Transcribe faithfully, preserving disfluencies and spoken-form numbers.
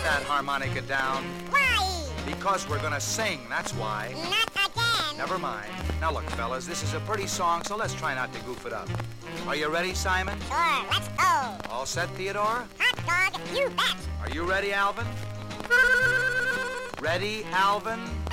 that harmonica down. Why? Because we're gonna sing, that's why. Not again. Never mind. Now look, fellas, this is a pretty song, so let's try not to goof it up. Are you ready, Simon? Sure, let's go. All set, Theodore? Hot dog, you bet. Are you ready, Alvin? Ready, Alvin?